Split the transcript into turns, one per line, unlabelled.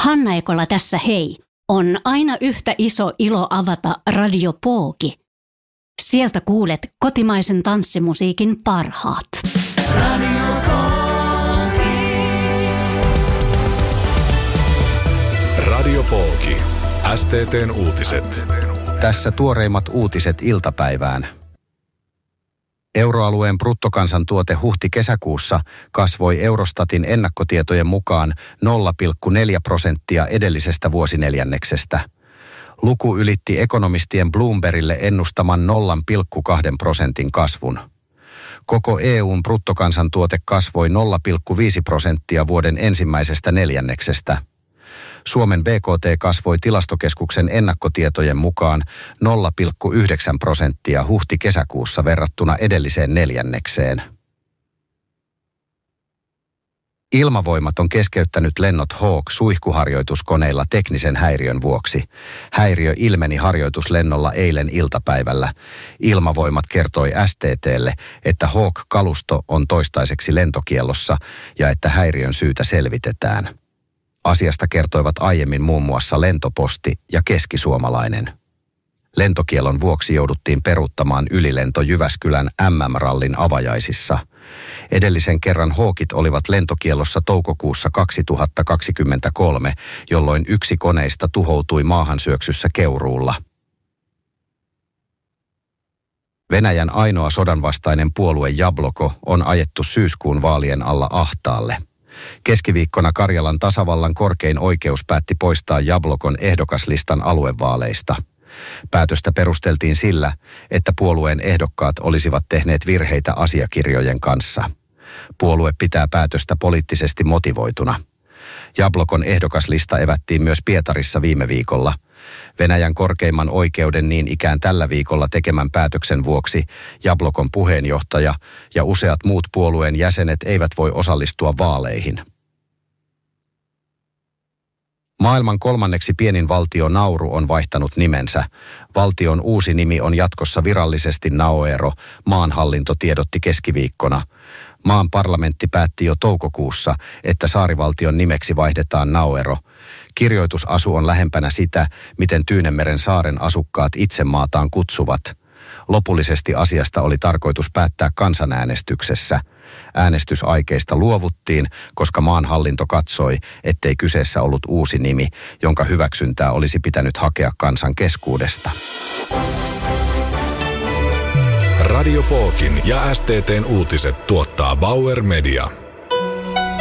Hanna Ekola tässä hei. On aina yhtä iso ilo avata Radio Pooki. Sieltä kuulet kotimaisen tanssimusiikin parhaat. Radio Pooki.
Radio Pooki. STT:n uutiset.
Tässä tuoreimmat uutiset iltapäivään. Euroalueen bruttokansantuote huhti-kesäkuussa kasvoi Eurostatin ennakkotietojen mukaan 0,4% edellisestä vuosineljänneksestä. Luku ylitti ekonomistien Bloombergille ennustaman 0,2% kasvun. Koko EUn bruttokansantuote kasvoi 0,5% vuoden ensimmäisestä neljänneksestä. Suomen BKT kasvoi Tilastokeskuksen ennakkotietojen mukaan 0,9% huhti-kesäkuussa verrattuna edelliseen neljännekseen. Ilmavoimat on keskeyttänyt lennot Hawk-suihkuharjoituskoneilla teknisen häiriön vuoksi. Häiriö ilmeni harjoituslennolla eilen iltapäivällä. Ilmavoimat kertoi STT:lle, että Hawk-kalusto on toistaiseksi lentokiellossa ja että häiriön syytä selvitetään. Asiasta kertoivat aiemmin muun muassa Lentoposti ja Keskisuomalainen. Lentokiellon vuoksi jouduttiin peruuttamaan ylilento Jyväskylän MM-rallin avajaisissa. Edellisen kerran Hawkit olivat lentokiellossa toukokuussa 2023, jolloin yksi koneista tuhoutui maahansyöksyssä Keuruulla. Venäjän ainoa sodanvastainen puolue Jabloko on ajettu syyskuun vaalien alla ahtaalle. Keskiviikkona Karjalan tasavallan korkein oikeus päätti poistaa Jablokon ehdokaslistan aluevaaleista. Päätöstä perusteltiin sillä, että puolueen ehdokkaat olisivat tehneet virheitä asiakirjojen kanssa. Puolue pitää päätöstä poliittisesti motivoituna. Jablokon ehdokaslista evättiin myös Pietarissa viime viikolla. Venäjän korkeimman oikeuden niin ikään tällä viikolla tekemän päätöksen vuoksi Jablokon puheenjohtaja ja useat muut puolueen jäsenet eivät voi osallistua vaaleihin. Maailman kolmanneksi pienin valtio Nauru on vaihtanut nimensä. Valtion uusi nimi on jatkossa virallisesti Naoero, maanhallinto tiedotti keskiviikkona. Maan parlamentti päätti jo toukokuussa, että saarivaltion nimeksi vaihdetaan Naoero. Kirjoitusasu on lähempänä sitä, miten Tyynemeren saaren asukkaat itse maataan kutsuvat. Lopullisesti asiasta oli tarkoitus päättää kansanäänestyksessä. Äänestysaikeista luovuttiin, koska maanhallinto katsoi, ettei kyseessä ollut uusi nimi, jonka hyväksyntää olisi pitänyt hakea kansan keskuudesta.
Radio Pookin ja STT:n uutiset tuottaa Bauer Media.